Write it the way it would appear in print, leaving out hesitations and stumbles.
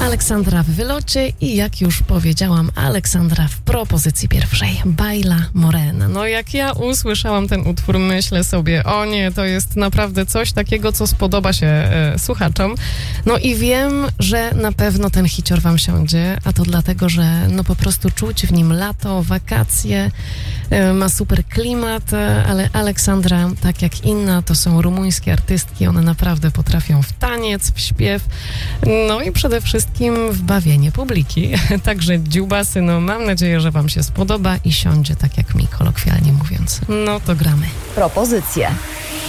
Aleksandra w wylocie i jak już powiedziałam, Aleksandra w propozycji pierwszej. Baila Morena. No jak ja usłyszałam ten utwór, myślę sobie, o nie, to jest naprawdę coś takiego, co spodoba się słuchaczom. No i wiem, że na pewno ten hicior wam siądzie, a to dlatego, że no po prostu czuć w nim lato, wakacje, ma super klimat, ale Aleksandra, tak jak inna, to są rumuńskie artystki, one naprawdę potrafią w taniec, w śpiew, no i przede wszystkim w bawienie publiki. Także dziubasy, no mam nadzieję, że wam się spodoba i siądzie, tak jak mi, kolokwialnie mówiąc. No to gramy. Propozycje.